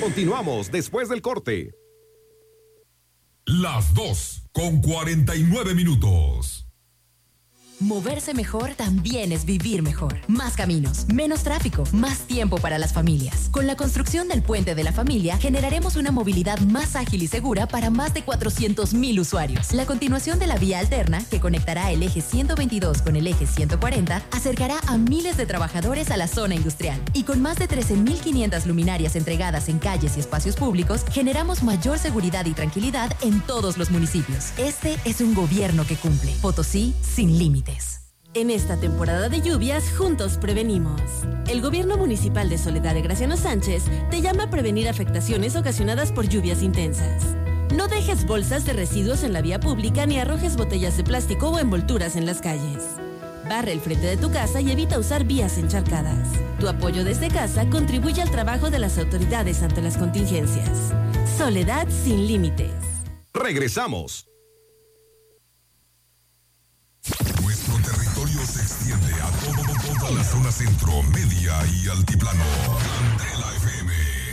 Continuamos después del corte. Las 2:49. Moverse mejor también es vivir mejor. Más caminos, menos tráfico, más tiempo para las familias. Con la construcción del Puente de la Familia, generaremos una movilidad más ágil y segura para más de 400,000 usuarios. La continuación de la vía alterna, que conectará el eje 122 con el eje 140, acercará a miles de trabajadores a la zona industrial. Y con más de 13,500 luminarias entregadas en calles y espacios públicos, generamos mayor seguridad y tranquilidad en todos los municipios. Este es un gobierno que cumple. Potosí sin límites. En esta temporada de lluvias, juntos prevenimos. El Gobierno Municipal de Soledad de Graciano Sánchez te llama a prevenir afectaciones ocasionadas por lluvias intensas. No dejes bolsas de residuos en la vía pública ni arrojes botellas de plástico o envolturas en las calles. Barre el frente de tu casa y evita usar vías encharcadas. Tu apoyo desde casa contribuye al trabajo de las autoridades ante las contingencias. Soledad sin límites. Regresamos. Nuestro territorio se extiende a toda la zona centro, media y altiplano. Candela FM